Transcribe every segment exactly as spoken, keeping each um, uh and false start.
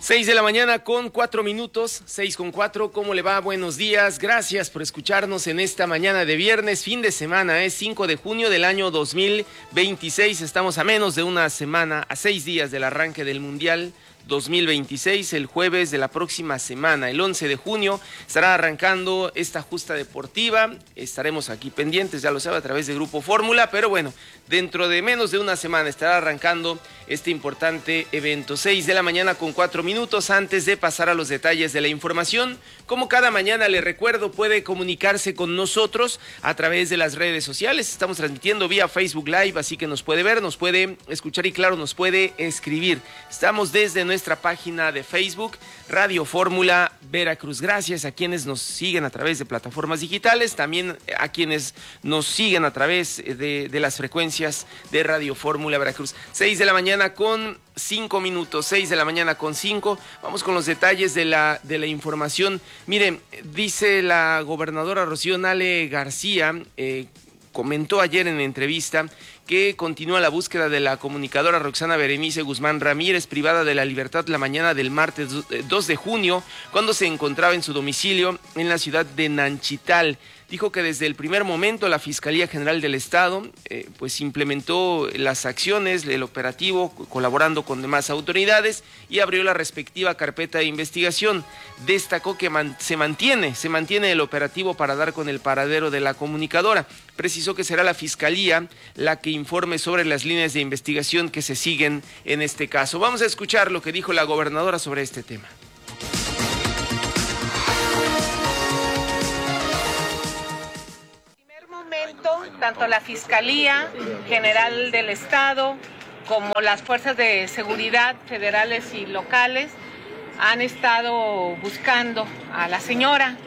Seis de la mañana con cuatro minutos, seis con cuatro, ¿cómo le va? Buenos días, gracias por escucharnos en esta mañana de viernes, fin de semana, es cinco de junio del año dos mil veintiséis, estamos a menos de una semana, a seis días del arranque del Mundial dos mil veintiséis, el jueves de la próxima semana, el once de junio, estará arrancando esta justa deportiva, estaremos aquí pendientes, ya lo sabe, a través de Grupo Fórmula, pero bueno, dentro de menos de una semana estará arrancando este importante evento. Seis de la mañana con cuatro minutos, antes de pasar a los detalles de la información, como cada mañana le recuerdo, puede comunicarse con nosotros a través de las redes sociales, estamos transmitiendo vía Facebook Live, así que nos puede ver, nos puede escuchar y claro, nos puede escribir. Estamos desde nuestra nuestra página de Facebook, Radio Fórmula Veracruz. Gracias a quienes nos siguen a través de plataformas digitales, también a quienes nos siguen a través de, de las frecuencias de Radio Fórmula Veracruz. Seis de la mañana con cinco minutos, seis de la mañana con cinco. Vamos con los detalles de la, de la información. Miren, dice la gobernadora Rocío Nale García, eh, comentó ayer en entrevista que continúa la búsqueda de la comunicadora Roxana Berenice Guzmán Ramírez, privada de la libertad la mañana del martes dos de junio, cuando se encontraba en su domicilio en la ciudad de Nanchital. Dijo que desde el primer momento la Fiscalía General del Estado eh, pues implementó las acciones, el operativo, colaborando con demás autoridades y abrió la respectiva carpeta de investigación. Destacó que man, se mantiene, se mantiene el operativo para dar con el paradero de la comunicadora. Precisó que será la Fiscalía la que informe sobre las líneas de investigación que se siguen en este caso. Vamos a escuchar lo que dijo la gobernadora sobre este tema. Tanto la Fiscalía General del Estado como las fuerzas de seguridad federales y locales han estado buscando a la señora.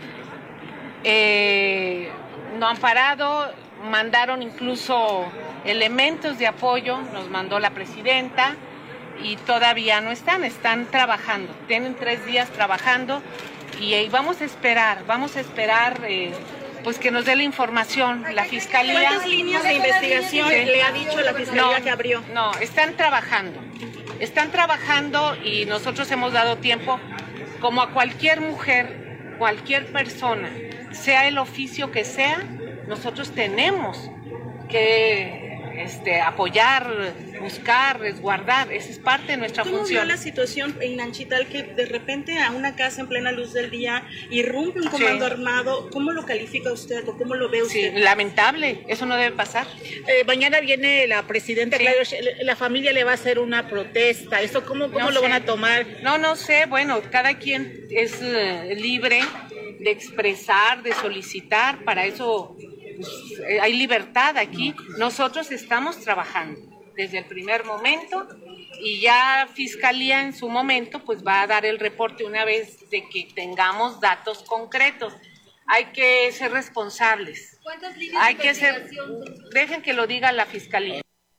Eh, no han parado, mandaron incluso elementos de apoyo, nos mandó la presidenta y todavía no están, están trabajando, tienen tres días trabajando y, y vamos a esperar, vamos a esperar... Eh, pues que nos dé la información, la Fiscalía. ¿Cuántas líneas de investigación sí. le ha dicho la Fiscalía no, que abrió? No, están trabajando, están trabajando y nosotros hemos dado tiempo, como a cualquier mujer, cualquier persona, sea el oficio que sea, nosotros tenemos que este, apoyar, buscar, resguardar, esa es parte de nuestra ¿Cómo función. ¿Cómo vio la situación en Nanchital que de repente a una casa en plena luz del día irrumpe un comando sí. armado? ¿Cómo lo califica usted o cómo lo ve usted? Sí, lamentable, eso no debe pasar. Eh, mañana viene la presidenta, sí. claro, la familia le va a hacer una protesta, ¿eso cómo, cómo no lo sé. van a tomar? No, no sé, bueno, cada quien es uh, libre de expresar, de solicitar, para eso pues, hay libertad aquí. Nosotros estamos trabajando desde el primer momento y ya Fiscalía en su momento pues va a dar el reporte una vez de que tengamos datos concretos. Hay que ser responsables. ¿Cuántas líneas hay de que ser, investigación? dejen que lo diga la Fiscalía.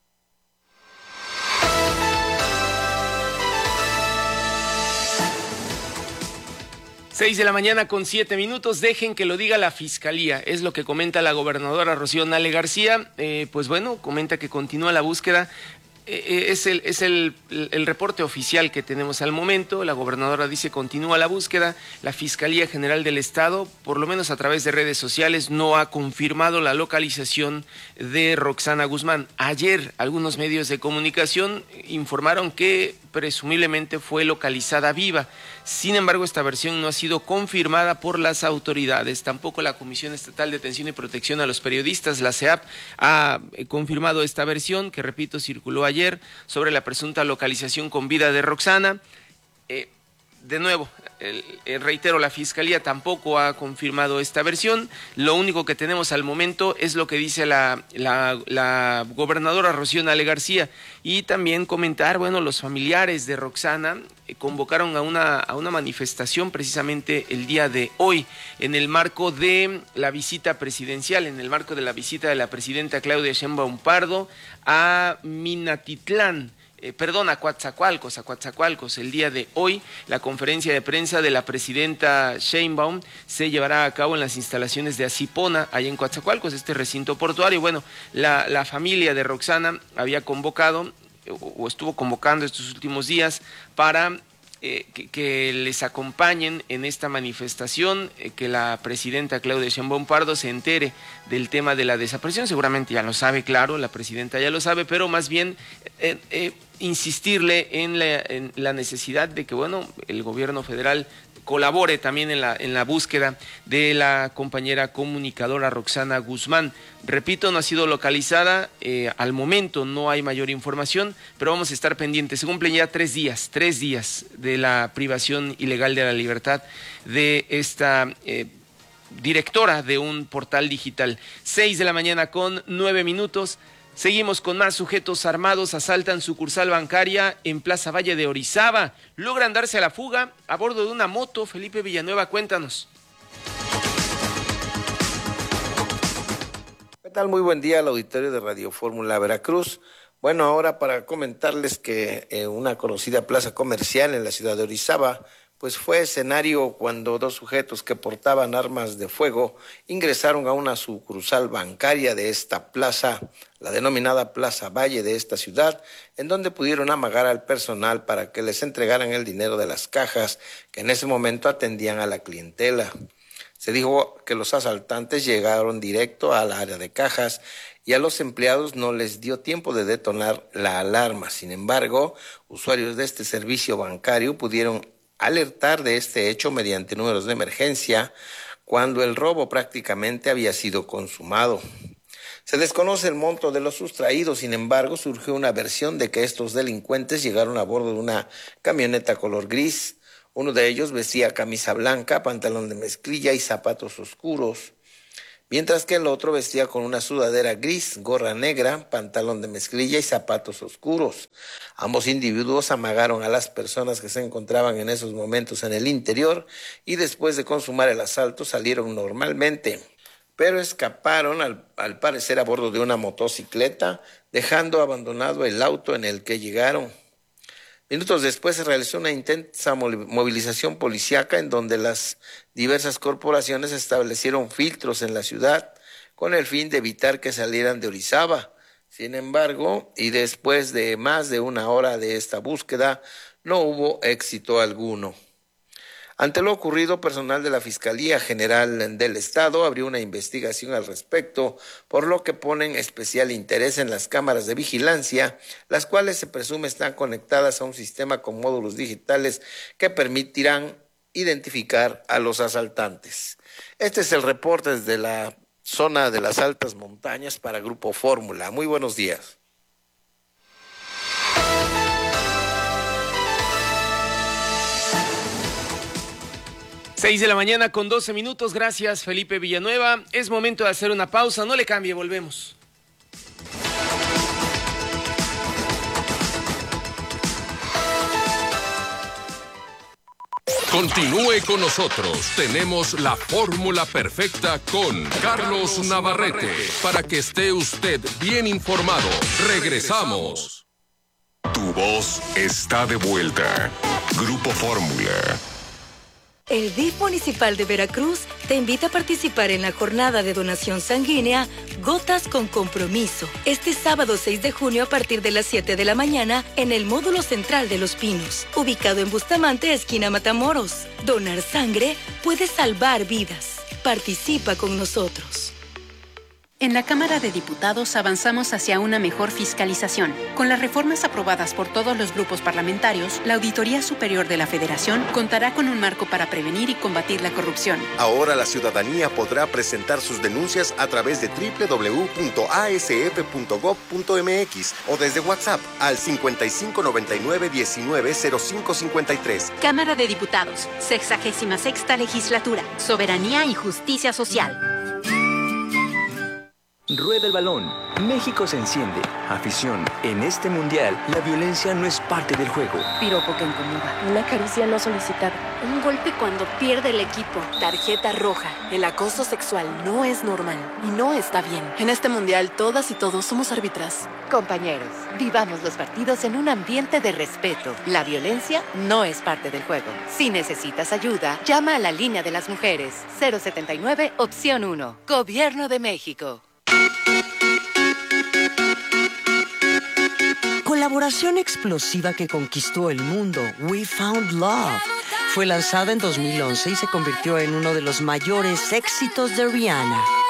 Seis de la mañana con siete minutos, dejen que lo diga la Fiscalía, es lo que comenta la gobernadora Rocío Nale García. Eh, pues bueno, comenta que continúa la búsqueda. Eh, es el, es el, el reporte oficial que tenemos al momento. La gobernadora dice continúa la búsqueda. La Fiscalía General del Estado, por lo menos a través de redes sociales, no ha confirmado la localización de Roxana Guzmán. Ayer algunos medios de comunicación informaron que presumiblemente fue localizada viva. Sin embargo, esta versión no ha sido confirmada por las autoridades. Tampoco la Comisión Estatal de Atención y Protección a los Periodistas, la C E A P, ha confirmado esta versión, que repito, circuló ayer, sobre la presunta localización con vida de Roxana. Eh, de nuevo, el, el, reitero, la Fiscalía tampoco ha confirmado esta versión. Lo único que tenemos al momento es lo que dice la, la, la gobernadora Rocío Nale García. Y también comentar, bueno, los familiares de Roxana eh, convocaron a una, a una manifestación precisamente el día de hoy, en el marco de la visita presidencial, en el marco de la visita de la presidenta Claudia Sheinbaum Pardo a Minatitlán. Eh, perdón, a Coatzacoalcos, a Coatzacoalcos. El día de hoy, la conferencia de prensa de la presidenta Sheinbaum se llevará a cabo en las instalaciones de Asipona, allá en Coatzacoalcos, este recinto portuario. Bueno, la, la familia de Roxana había convocado, o, o estuvo convocando estos últimos días, para eh, que, que les acompañen en esta manifestación, eh, que la presidenta Claudia Sheinbaum Pardo se entere del tema de la desaparición. Seguramente ya lo sabe, claro, la presidenta ya lo sabe, pero más bien eh, eh, insistirle en la, en la necesidad de que, bueno, el gobierno federal colabore también en la, en la búsqueda de la compañera comunicadora Roxana Guzmán. Repito, no ha sido localizada, eh, al momento no hay mayor información, pero vamos a estar pendientes. Se cumplen ya tres días, tres días de la privación ilegal de la libertad de esta eh, directora de un portal digital. Seis de la mañana con nueve minutos. Seguimos con más. Sujetos armados asaltan sucursal bancaria en Plaza Valle de Orizaba. Logran darse a la fuga a bordo de una moto. Felipe Villanueva, cuéntanos. ¿Qué tal? Muy buen día al auditorio de Radio Fórmula Veracruz. Bueno, ahora para comentarles que eh, una conocida plaza comercial en la ciudad de Orizaba pues fue escenario cuando dos sujetos que portaban armas de fuego ingresaron a una sucursal bancaria de esta plaza, la denominada Plaza Valle de esta ciudad, en donde pudieron amagar al personal para que les entregaran el dinero de las cajas que en ese momento atendían a la clientela. Se dijo que los asaltantes llegaron directo al área de cajas y a los empleados no les dio tiempo de detonar la alarma. Sin embargo, usuarios de este servicio bancario pudieron alertar de este hecho mediante números de emergencia cuando el robo prácticamente había sido consumado. Se desconoce el monto de los sustraídos, sin embargo, surgió una versión de que estos delincuentes llegaron a bordo de una camioneta color gris. Uno de ellos vestía camisa blanca, pantalón de mezclilla y zapatos oscuros, mientras que el otro vestía con una sudadera gris, gorra negra, pantalón de mezclilla y zapatos oscuros. Ambos individuos amagaron a las personas que se encontraban en esos momentos en el interior y después de consumar el asalto salieron normalmente, pero escaparon al, al parecer a bordo de una motocicleta, dejando abandonado el auto en el que llegaron. Minutos después se realizó una intensa movilización policíaca en donde las diversas corporaciones establecieron filtros en la ciudad con el fin de evitar que salieran de Orizaba. Sin embargo, y después de más de una hora de esta búsqueda, no hubo éxito alguno. Ante lo ocurrido, personal de la Fiscalía General del Estado abrió una investigación al respecto, por lo que ponen especial interés en las cámaras de vigilancia, las cuales se presume están conectadas a un sistema con módulos digitales que permitirán identificar a los asaltantes. Este es el reporte desde la zona de las altas montañas para Grupo Fórmula. Muy buenos días. Seis de la mañana con doce minutos, gracias Felipe Villanueva. Es momento de hacer una pausa, no le cambie, volvemos. Continúe con nosotros, tenemos la fórmula perfecta con Carlos Navarrete, para que esté usted bien informado. Regresamos. Tu voz está de vuelta. Grupo Fórmula. El D I F municipal de Veracruz te invita a participar en la jornada de donación sanguínea Gotas con Compromiso, este sábado seis de junio a partir de las siete de la mañana en el módulo central de Los Pinos, ubicado en Bustamante, esquina Matamoros. Donar sangre puede salvar vidas. Participa con nosotros. En la Cámara de Diputados avanzamos hacia una mejor fiscalización. Con las reformas aprobadas por todos los grupos parlamentarios, la Auditoría Superior de la Federación contará con un marco para prevenir y combatir la corrupción. Ahora la ciudadanía podrá presentar sus denuncias a través de doble u doble u doble u punto a s f punto gob punto m x o desde WhatsApp al cincuenta y cinco noventa y nueve diecinueve cero cinco cincuenta y tres. Cámara de Diputados, sexagésima sexta legislatura, soberanía y justicia social. Rueda el balón. México se enciende. Afición. En este mundial, la violencia no es parte del juego. Piropo que incomoda. Una caricia no solicitada. Un golpe cuando pierde el equipo. Tarjeta roja. El acoso sexual no es normal y no está bien. En este mundial, todas y todos somos árbitras. Compañeros, vivamos los partidos en un ambiente de respeto. La violencia no es parte del juego. Si necesitas ayuda, llama a la línea de las mujeres. cero setenta y nueve, opción uno. Gobierno de México. Con colaboración explosiva que conquistó el mundo, We Found Love, fue lanzada en dos mil once y se convirtió en uno de los mayores éxitos de Rihanna.